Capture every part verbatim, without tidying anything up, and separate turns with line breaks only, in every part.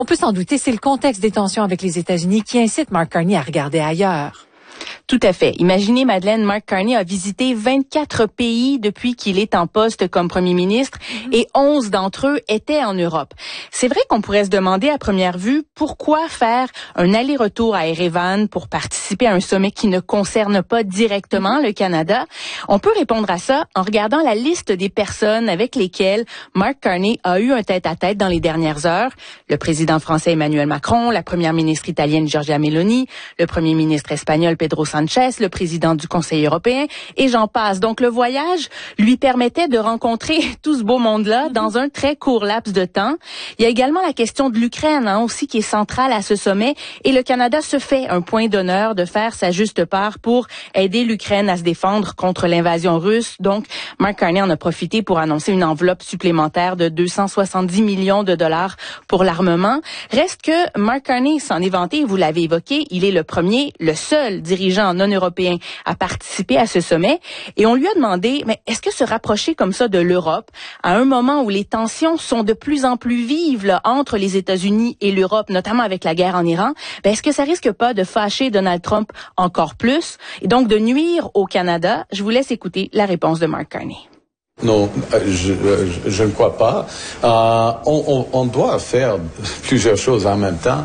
On peut s'en douter, c'est le contexte des tensions avec les États-Unis qui incite Mark Carney à regarder ailleurs.
Tout à fait. Imaginez, Madeleine, Mark Carney a visité vingt-quatre pays depuis qu'il est en poste comme premier ministre mmh. et onze d'entre eux étaient en Europe. C'est vrai qu'on pourrait se demander à première vue pourquoi faire un aller-retour à Erevan pour participer à un sommet qui ne concerne pas directement le Canada. On peut répondre à ça en regardant la liste des personnes avec lesquelles Mark Carney a eu un tête-à-tête dans les dernières heures. Le président français Emmanuel Macron, la première ministre italienne Giorgia Meloni, le premier ministre espagnol Pedro Sanchez, le président du Conseil européen, et j'en passe. Donc, le voyage lui permettait de rencontrer tout ce beau monde-là dans un très court laps de temps. Il y a également la question de l'Ukraine, hein, aussi, qui est centrale à ce sommet, et le Canada se fait un point d'honneur de faire sa juste part pour aider l'Ukraine à se défendre contre l'invasion russe. Donc, Mark Carney en a profité pour annoncer une enveloppe supplémentaire de deux cent soixante-dix millions de dollars pour l'armement. Reste que Mark Carney s'en est vanté, vous l'avez évoqué, il est le premier, le seul dirigeant non européen à participer à ce sommet. Et on lui a demandé, mais est-ce que se rapprocher comme ça de l'Europe, à un moment où les tensions sont de plus en plus vives là, entre les États-Unis et l'Europe, notamment avec la guerre en Iran, ben, est-ce que ça risque pas de fâcher Donald Trump encore plus et donc de nuire au Canada? Je vous laisse écouter la réponse de Mark Carney.
Non, je, je, je ne crois pas. Euh, on, on, on doit faire plusieurs choses en même temps.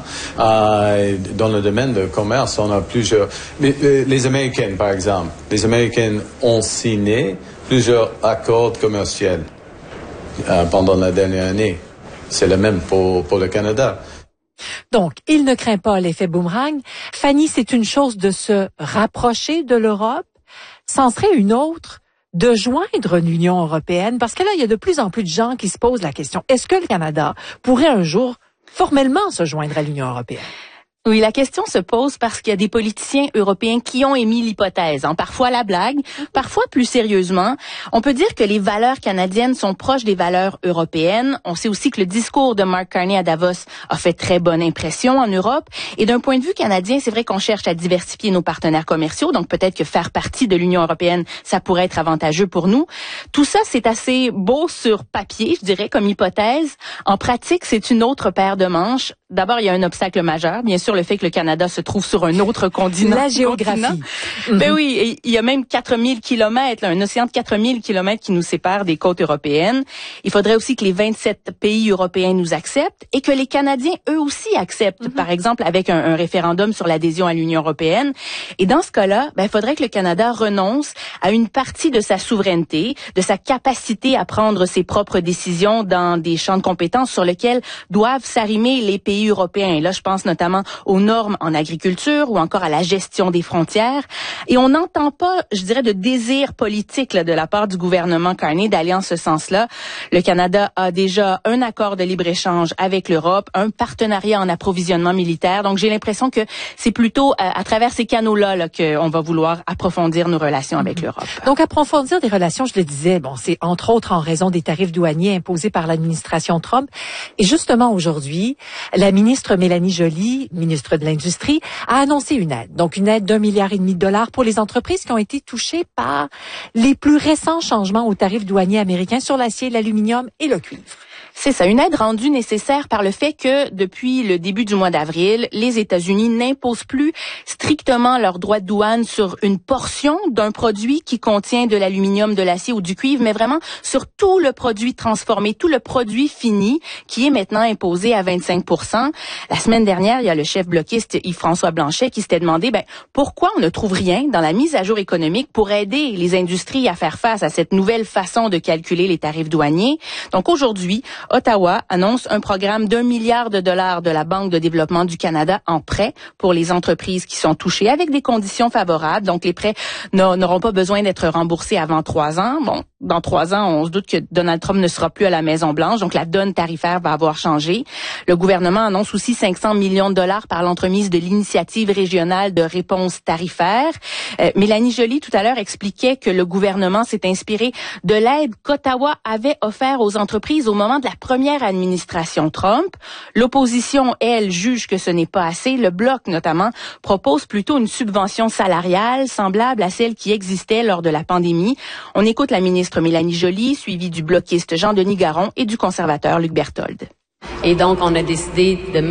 Euh, dans le domaine de commerce, on a plusieurs... Les, les Américains, par exemple, les Américains ont signé plusieurs accords commerciaux euh, pendant la dernière année. C'est le même pour, pour le Canada.
Donc, il ne craint pas l'effet boomerang. Fanny, c'est une chose de se rapprocher de l'Europe. C'en serait une autre de joindre l'Union européenne, parce que là, il y a de plus en plus de gens qui se posent la question, est-ce que le Canada pourrait un jour formellement se joindre à l'Union européenne?
Oui, la question se pose parce qu'il y a des politiciens européens qui ont émis l'hypothèse, hein, parfois à la blague, parfois plus sérieusement. On peut dire que les valeurs canadiennes sont proches des valeurs européennes. On sait aussi que le discours de Mark Carney à Davos a fait très bonne impression en Europe. Et d'un point de vue canadien, c'est vrai qu'on cherche à diversifier nos partenaires commerciaux, donc peut-être que faire partie de l'Union européenne, ça pourrait être avantageux pour nous. Tout ça, c'est assez beau sur papier, je dirais, comme hypothèse. En pratique, c'est une autre paire de manches. D'abord, il y a un obstacle majeur, bien sûr, le fait que le Canada se trouve sur un autre continent.
La géographie.
Mm-hmm. Ben oui, il y a même quatre mille kilomètres, là, un océan de quatre mille kilomètres qui nous sépare des côtes européennes. Il faudrait aussi que les vingt-sept pays européens nous acceptent et que les Canadiens, eux aussi, acceptent, mm-hmm. par exemple, avec un, un référendum sur l'adhésion à l'Union européenne. Et dans ce cas-là, ben, il faudrait que le Canada renonce à une partie de sa souveraineté, de sa capacité à prendre ses propres décisions dans des champs de compétences sur lesquels doivent s'arrimer les pays européens. Et là, je pense notamment aux normes en agriculture ou encore à la gestion des frontières. Et on n'entend pas, je dirais, de désir politique là, de la part du gouvernement Carney d'aller en ce sens-là. Le Canada a déjà un accord de libre-échange avec l'Europe, un partenariat en approvisionnement militaire. Donc, j'ai l'impression que c'est plutôt à, à travers ces canaux-là là, qu'on va vouloir approfondir nos relations avec l'Europe.
Donc, approfondir des relations, je le disais, bon, c'est entre autres en raison des tarifs douaniers imposés par l'administration Trump. Et justement, aujourd'hui, la ministre Mélanie Joly, ministre de l'Industrie, a annoncé une aide. Donc, une aide d'un milliard et demi de dollars pour les entreprises qui ont été touchées par les plus récents changements aux tarifs douaniers américains sur l'acier, l'aluminium et le cuivre.
C'est ça, une aide rendue nécessaire par le fait que depuis le début du mois d'avril, les États-Unis n'imposent plus strictement leurs droits de douane sur une portion d'un produit qui contient de l'aluminium, de l'acier ou du cuivre, mais vraiment sur tout le produit transformé, tout le produit fini qui est maintenant imposé à vingt-cinq pour cent. La semaine dernière, il y a le chef bloquiste Yves-François Blanchet qui s'était demandé ben, pourquoi on ne trouve rien dans la mise à jour économique pour aider les industries à faire face à cette nouvelle façon de calculer les tarifs douaniers. Donc aujourd'hui, Ottawa annonce un programme d'un milliard de dollars de la Banque de développement du Canada en prêt pour les entreprises qui sont touchées avec des conditions favorables. Donc, les prêts n'auront pas besoin d'être remboursés avant trois ans. Bon, dans trois ans, on se doute que Donald Trump ne sera plus à la Maison-Blanche. Donc, la donne tarifaire va avoir changé. Le gouvernement annonce aussi cinq cents millions de dollars par l'entremise de l'initiative régionale de réponse tarifaire. Euh, Mélanie Joly, tout à l'heure, expliquait que le gouvernement s'est inspiré de l'aide qu'Ottawa avait offert aux entreprises au moment de la première administration Trump. L'opposition, elle, juge que ce n'est pas assez. Le Bloc, notamment, propose plutôt une subvention salariale semblable à celle qui existait lors de la pandémie. On écoute la ministre Mélanie Joly, suivie du bloquiste Jean-Denis Garon et du conservateur Luc Berthold.
Et donc, on a décidé de